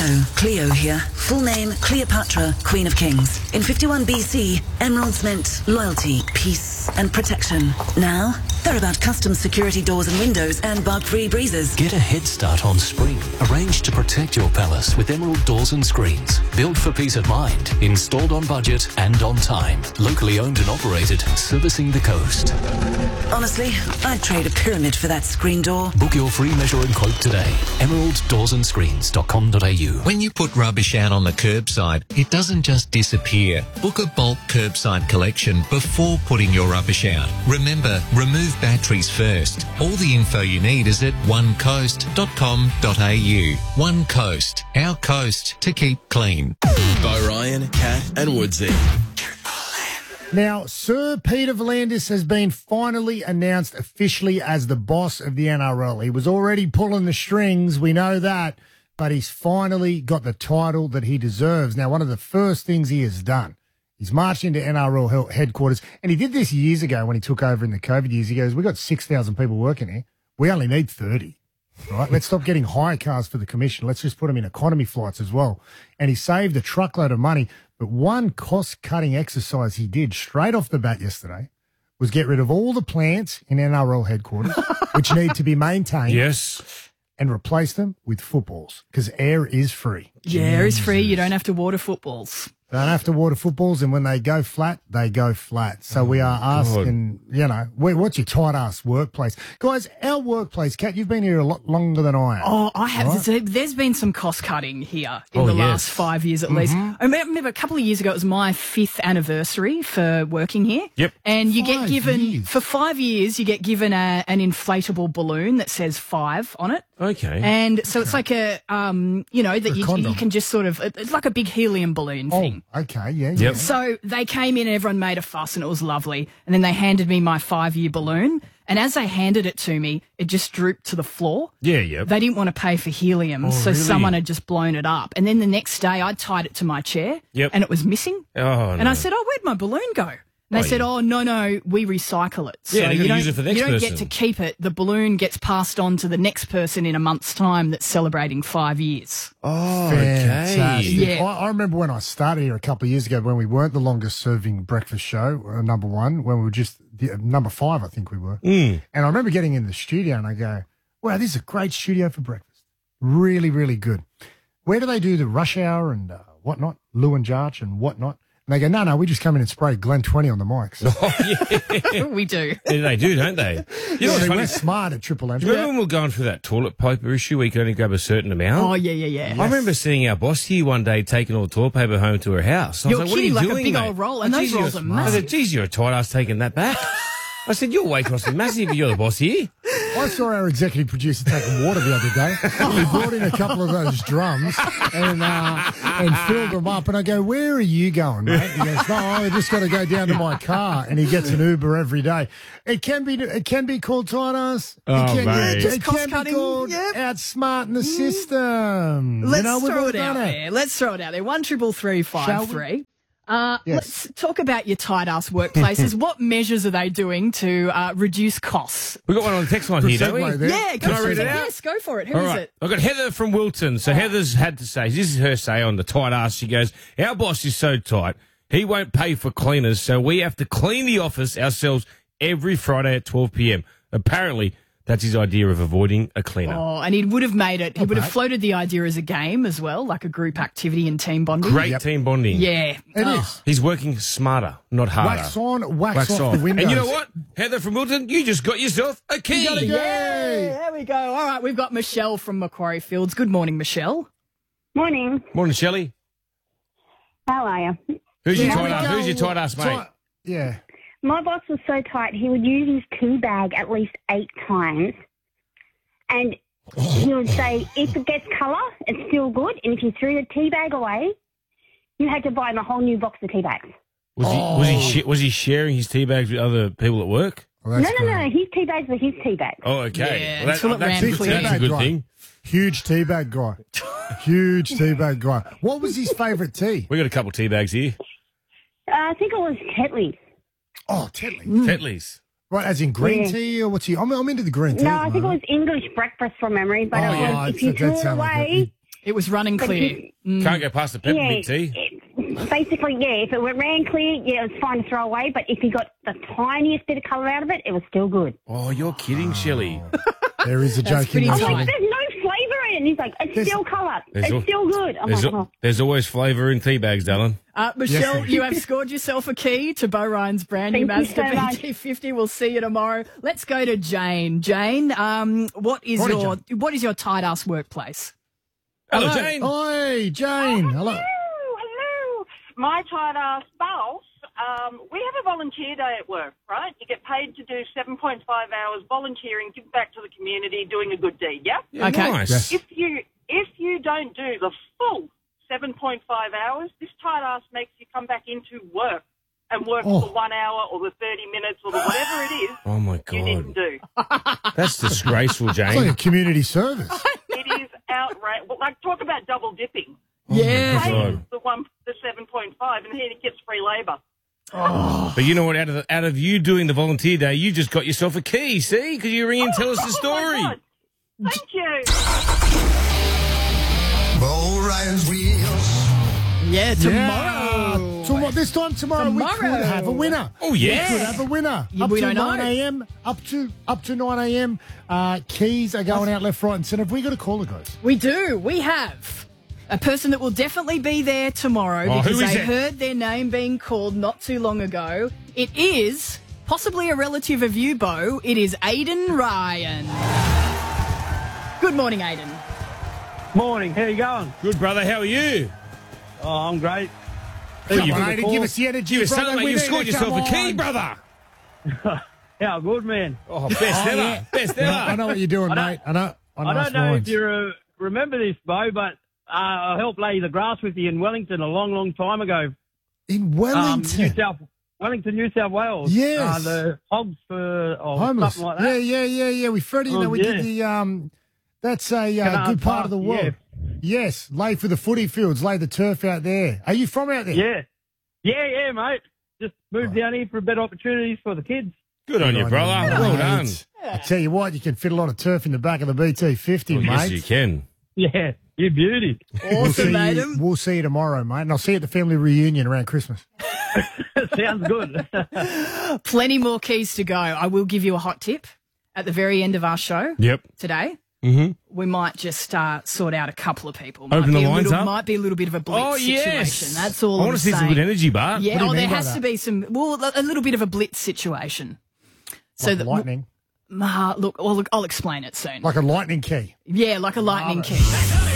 Hello, Cleo here. Full name, Cleopatra, Queen of Kings. In 51 BC, emeralds meant loyalty, peace, and protection. Now, they're about custom security doors and windows and bug-free breezes. Get a head start on spring. Arrange to protect your palace with Emerald Doors and Screens. Built for peace of mind. Installed on budget and on time. Locally owned and operated. Servicing the coast. Honestly, I'd trade a pyramid for that screen door. Book your free measure and quote today. emeralddoorsandScreens.com.au. When you put rubbish out on the curbside, it doesn't just disappear. Book a bulk curbside collection before putting your rubbish out. Remember, remove batteries first. All the info you need is at onecoast.com.au. One Coast, our coast to keep clean. By Ryan, Kat and Woodsy. Now, Sir Peter V'landys has been finally announced officially as the boss of the NRL. He was already pulling the strings, we know that, but he's finally got the title that he deserves. Now, one of the first things he has done, he's marched into NRL headquarters, and he did this years ago when he took over in the COVID years. He goes, we've got 6,000 people working here. We only need 30, right? Let's stop getting hire cars for the commission. Let's just put them in economy flights as well. And he saved a truckload of money. But one cost-cutting exercise he did straight off the bat yesterday was get rid of all the plants in NRL headquarters, which need to be maintained. Yes. And replace them with footballs, because air is free. Yeah, air is free. You don't have to water footballs. They don't have to water footballs, and when they go flat, they go flat. So we are asking, what's your tight-ass workplace? Guys, our workplace, Kat, you've been here a lot longer than I have. Oh, I have. Right? There's been some cost-cutting here in the last 5 years at least. I remember a couple of years ago, it was my 5th anniversary for working here. Yep. And you get given, for 5 years, you get given an inflatable balloon that says 5 on it. Okay. And so it's like a, that you can just sort of, it's like a big helium balloon thing. Okay, yeah. Yep. So they came in and everyone made a fuss and it was lovely. And then they handed me my 5-year balloon. And as they handed it to me, it just drooped to the floor. Yeah, yeah. They didn't want to pay for helium, so really? someone had just blown it up. And then the next day I tied it to my chair and it was missing. Oh, and I said, where'd my balloon go? And they said, no, we recycle it. So you use it for the next person. You don't person. get to keep it. The balloon gets passed on to the next person in a month's time that's celebrating 5 years. Oh, fantastic. Yeah. I remember when I started here a couple of years ago when we weren't the longest serving breakfast show, number 1, when we were just number 5, I think we were. And I remember getting in the studio and I go, wow, this is a great studio for breakfast. Really, really good. Where do they do the rush hour and whatnot, Lou and Jarch and whatnot? And they go, no, we just come in and spray Glen 20 on the mics. Oh, yeah. We do. Yeah, they do, don't they? You know what's funny? We're smart at Triple M. Do you remember when we were going through that toilet paper issue where you could only grab a certain amount? Oh, yeah. I remember seeing our boss here one day taking all the toilet paper home to her house. I was You're like, what are you kidding, doing, like a big mate? old roll, and those rolls are I massive. said, geez, you're a tight ass taking that back. I said, your weight must be massive if you're the boss here. I saw our executive producer taking water the other day. He brought in a couple of those drums and filled them up. And I go, where are you going, mate? He goes, no, I just got to go down to my car. And he gets an Uber every day. It can be called tight ass. Mate. It can be called outsmarting the system. Let's we've throw all it out done there. Let's throw it out there. 133353. Let's talk about your tight-ass workplaces. What measures are they doing to reduce costs? We got one on the text line here, don't we? Yeah, Can I read it out? Yes, go for it. Who All is right. it? I've got Heather from Wilton. So Heather's had to say, this is her say on the tight ass. She goes, our boss is so tight, he won't pay for cleaners, so we have to clean the office ourselves every Friday at 12 p.m. Apparently, that's his idea of avoiding a cleaner. Oh, and he would have made it. He would have floated the idea as a game as well, like a group activity and team bonding. Great team bonding. Yeah. It is. He's working smarter, not harder. Wax on, wax off the windows. And you know what? Heather from Wilton, you just got yourself a key. You got a key. There we go. All right, we've got Michelle from Macquarie Fields. Good morning, Michelle. Morning. Morning, Shelley. How are you? Who's your tight ass mate? Yeah. My boss was so tight, he would use his tea bag at least 8 times. And he would say, if it gets colour, it's still good. And if you threw the tea bag away, you had to buy him a whole new box of tea bags. Was he sharing his tea bags with other people at work? Well, No. His tea bags were his tea bags. Oh, okay. Yeah, Well, until it ran that's clear. a good thing. Huge teabag guy. Huge teabag guy. What was his favourite tea? We got a couple of tea bags here. I think it was Tetley's. Oh, Tetley. Tetley's. Right, as in green tea or what's he? I'm into the green tea. No, I think it was English breakfast from memory, but it was, if you threw it away, It was running clear. Can't go past the peppermint tea. Basically, if it ran clear, it was fine to throw away. But if you got the tiniest bit of colour out of it, it was still good. Oh, you're kidding, Shelley. There is a joke in I'm there. like, there's no flavour in it. And he's like, it's still colour. It's still good. I'm like, oh. There's always flavour in tea bags, darling. Michelle, you have scored yourself a key to Bo Ryan's brand new Mazda BT50. We'll see you tomorrow. Let's go to Jane. Jane, what is your tight ass workplace? Hello, Jane. Hi, Jane. Hello. Hello. My tight ass boss. We have a volunteer day at work, right? You get paid to do 7.5 hours volunteering, give back to the community, doing a good deed. Yeah. Okay. Nice. If you don't do the full 7.5 hours, this tight ass makes you come back into work and work for the 1 hour or the 30 minutes or the whatever it is. Oh my God. You didn't do. That's disgraceful, Jane. It's like a community service. It is outrageous. Well, like, talk about double dipping. Yeah. Pays the 7.5 and then he gets free labour. Oh. But you know what? Out of you doing the volunteer day, you just got yourself a key. See, because you ring and tell us the story. My God. Thank you. Bo Ryan's Wheels. Yeah, tomorrow. This time tomorrow we could have a winner. Oh yeah, we could have a winner. Yeah, up we to don't 9 know. a.m. Up to 9 a.m. Keys are going out left, right, and centre. Have we got a caller, guys? We do. We have a person that will definitely be there tomorrow because who is they it? heard their name being called not too long ago. It is possibly a relative of you, Bo. It is Aidan Ryan. Good morning, Aidan. Morning, how you going? Good, brother. How are you? Oh, I'm great. Come on, Aidan, give us the energy, You brother. sound like you scored yourself a key, brother. How good, man. Oh, best ever. Yeah. Best ever. I know what you're doing, mate. I know. I don't know if you remember this, Bo, but I helped lay the grass with you in Wellington a long, long time ago. In Wellington? New South Wales. Yes. The hogs for homeless. something like that. Yeah. We Freddie, we did the that's a good part of the world. Yeah. Yes, lay for the footy fields, lay the turf out there. Are you from out there? Yeah, mate. Just moved down here for better opportunities for the kids. Good on you, brother. Well done. I tell you what, you can fit a lot of turf in the back of the BT50, mate. Yes, you can. Yeah, you beauty. Awesome, Aidan. We'll see you tomorrow, mate, and I'll see you at the family reunion around Christmas. Sounds good. Plenty more keys to go. I will give you a hot tip at the very end of our show today. Mm-hmm. We might just sort out a couple of people. Open the lines up. Might be a little bit of a blitz situation. That's all I want to see some good energy, Bart. Yeah, there has to be some, a little bit of a blitz situation. So like lightning. Look, I'll explain it soon. Like a lightning key. Yeah, like a lightning key.